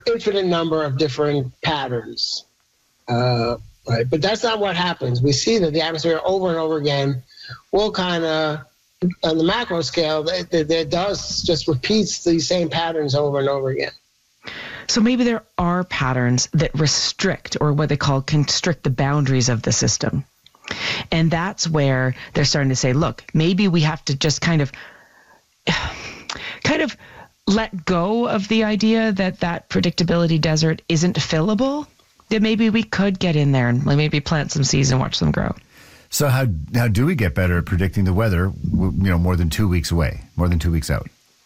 infinite number of different patterns. Right, but that's not what happens. We see that the atmosphere over and over again will kind of, on the macro scale, it does just repeats these same patterns over and over again. So maybe there are patterns that restrict, or what they call constrict, the boundaries of the system. And that's where they're starting to say, look, maybe we have to just kind of let go of the idea that predictability desert isn't fillable. That maybe we could get in there and maybe plant some seeds and watch them grow. So how do we get better at predicting the weather, more than 2 weeks away, more than 2 weeks out?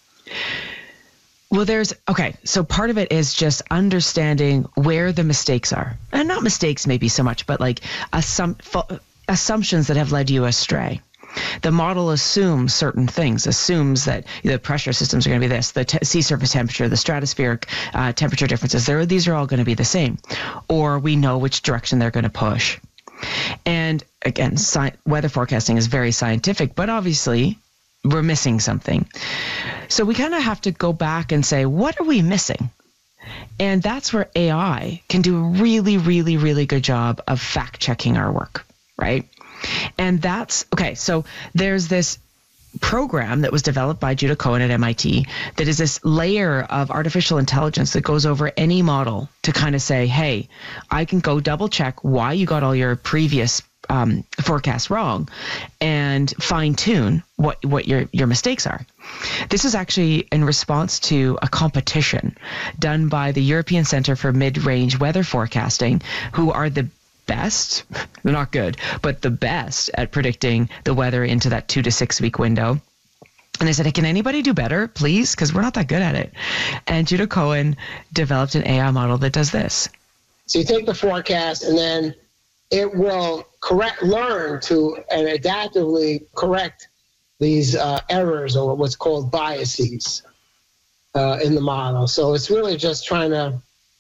Well, so part of it is just understanding where the mistakes are. And not mistakes maybe so much, but like assumptions that have led you astray. The model assumes certain things, assumes that the pressure systems are going to be this, the sea surface temperature, the stratospheric temperature differences, these are all going to be the same. Or we know which direction they're going to push. And again, weather forecasting is very scientific, but obviously we're missing something. So we kind of have to go back and say, what are we missing? And that's where AI can do a really, really, really good job of fact-checking our work, right? And so there's this program that was developed by Judah Cohen at MIT that is this layer of artificial intelligence that goes over any model to kind of say, hey, I can go double check why you got all your previous forecasts wrong and fine tune what your mistakes are. This is actually in response to a competition done by the European Center for Mid-Range Weather Forecasting, who are the best, they're not good, but the best at predicting the weather into that 2 to 6 week window. And they said, hey, can anybody do better, please? Because we're not that good at it. And Judah Cohen developed an AI model that does this. So you take the forecast and then it will learn to and adaptively correct these errors, or what's called biases in the model. So it's really just trying to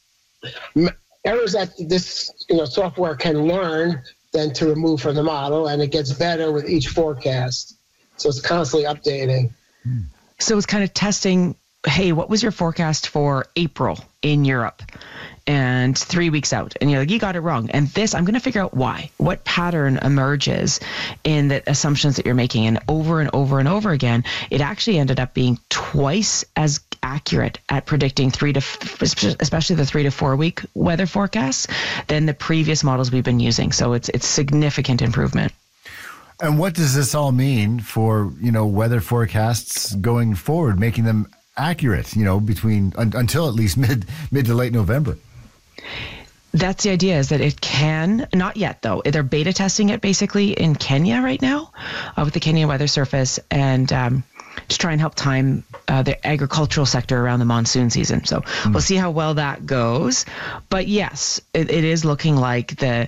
errors that this software can learn then to remove from the model, and it gets better with each forecast. So it's constantly updating. So it's kind of testing, hey, what was your forecast for April in Europe? And 3 weeks out, and you're like, you got it wrong. And this, I'm going to figure out why. What pattern emerges in the assumptions that you're making? And over and over and over again, it actually ended up being twice as accurate at predicting especially the 3 to 4 week weather forecasts than the previous models we've been using. So it's significant improvement. And what does this all mean for, weather forecasts going forward, making them accurate, between until at least mid to late November? That's the idea, is that it can, not yet though. They're beta testing it basically in Kenya right now with the Kenya Weather Service, and to try and help time the agricultural sector around the monsoon season. So we'll see how well that goes. But yes, it is looking like the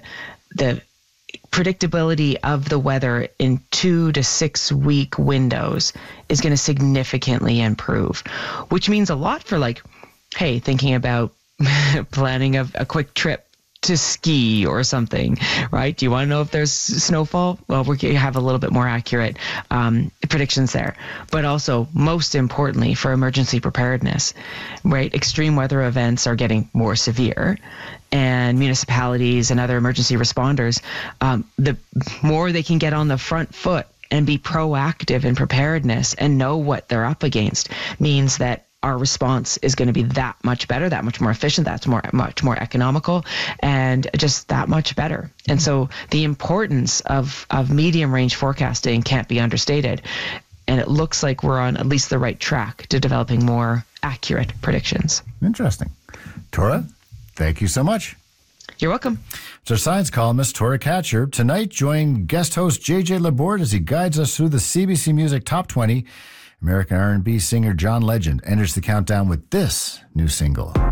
predictability of the weather in 2 to 6 week windows is going to significantly improve, which means a lot for thinking about planning a quick trip to ski or something, right? Do you want to know if there's snowfall? Well, we have a little bit more accurate predictions there. But also, most importantly, for emergency preparedness, right? Extreme weather events are getting more severe, and municipalities and other emergency responders, the more they can get on the front foot and be proactive in preparedness and know what they're up against, means that our response is going to be that much better, that much more efficient, much more economical, and just that much better. And so the importance of medium range forecasting can't be understated. And it looks like we're on at least the right track to developing more accurate predictions. Interesting. Tora, thank you so much. You're welcome. It's our science columnist, Tora Katcher. Tonight, join guest host JJ Laborde as he guides us through the CBC Music Top 20. American R&B singer John Legend enters the countdown with this new single.